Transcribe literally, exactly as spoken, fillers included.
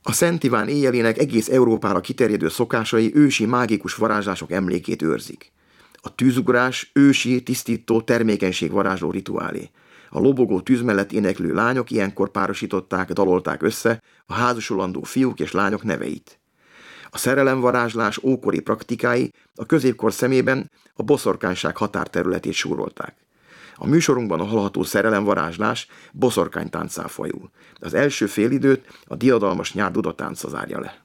A Szent Iván éjjelének egész Európára kiterjedő szokásai ősi mágikus varázslások emlékét őrzik. A tűzugrás ősi, tisztító, termékenység varázsló rituálé. A lobogó tűz mellett éneklő lányok ilyenkor párosították, dalolták össze a házasolandó fiúk és lányok neveit. A szerelemvarázslás ókori praktikái a középkor szemében a boszorkányság határterületét súrolták. A műsorunkban a hallható szerelemvarázslás boszorkánytánccal fajul. Az első félidőt a diadalmas nyár dudatánca zárja le.